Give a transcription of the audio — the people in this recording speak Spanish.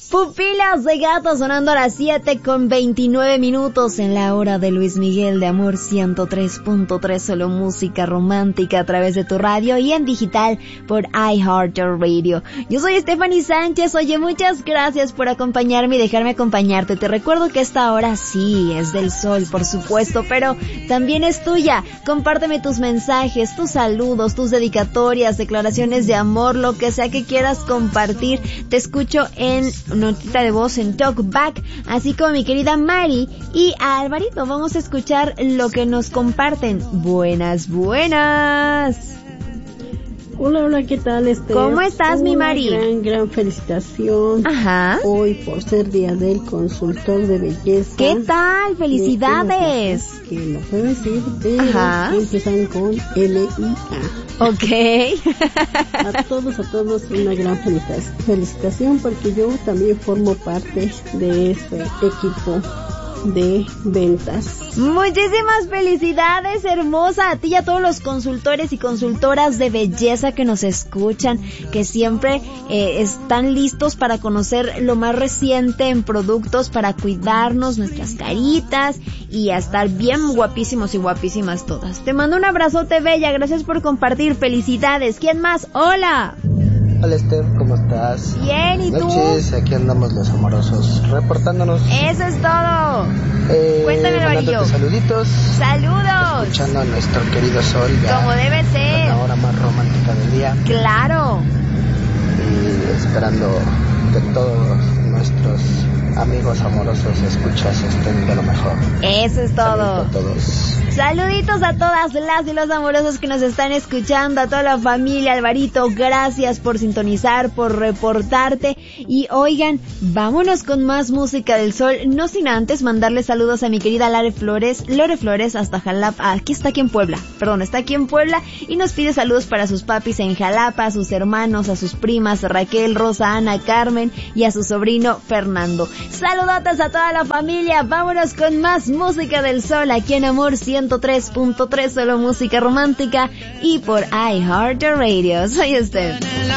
Pupilas de gato sonando a las 7:29 en la hora de Luis Miguel de Amor 103.3, solo música romántica a través de tu radio y en digital por iHeartRadio. Yo soy Stephanie Sánchez. Oye, muchas gracias por acompañarme y dejarme acompañarte. Te recuerdo que esta hora sí es del sol, por supuesto, pero también es tuya. Compárteme tus mensajes, tus saludos, tus dedicatorias, declaraciones de amor, lo que sea que quieras compartir. Te escucho en notita de voz en Talkback, así como mi querida Mari y a Alvarito. Vamos a escuchar lo que nos comparten. Buenas. Hola, ¿qué tal? ¿Cómo estás, mi Mari? Gran felicitación. Ajá. Hoy por ser día del consultor de belleza. ¿Qué tal? ¡Felicidades! Que lo puedo decir, pero empiezan con L-I-A. Ok. A todos una gran felicitación porque yo también formo parte de ese equipo de ventas. Muchísimas felicidades, hermosa, a ti y a todos los consultores y consultoras de belleza que nos escuchan, que siempre están listos para conocer lo más reciente en productos para cuidarnos nuestras caritas y a estar bien guapísimos y guapísimas todas. Te mando un abrazote, bella, gracias por compartir, felicidades. ¿Quién más? ¡Hola! Hola Steph, ¿cómo estás? Bien, ¿y tú? Noches, aquí andamos los amorosos, reportándonos. Eso es todo. Cuéntame, Marillo. Saluditos. ¡Saludos! Escuchando a nuestro querido sol. Ya como debe ser. La hora más romántica del día. ¡Claro! Y esperando que todos nuestros amigos amorosos escuchas estén de lo mejor. Eso es todo. Saluditos a todos. Saluditos a todas las y los amorosos que nos están escuchando, a toda la familia. Alvarito, gracias por sintonizar, por reportarte. Y oigan, vámonos con más música del sol, no sin antes mandarle saludos a mi querida Lore Flores hasta Jalapa. Está aquí en Puebla y nos pide saludos para sus papis en Jalapa, a sus hermanos, a sus primas Raquel, Rosa, Ana, Carmen y a su sobrino Fernando. Saludotes a toda la familia. Vámonos con más música del sol aquí en Amor 103.3, solo música romántica y por iHeartRadio. Soy Steph.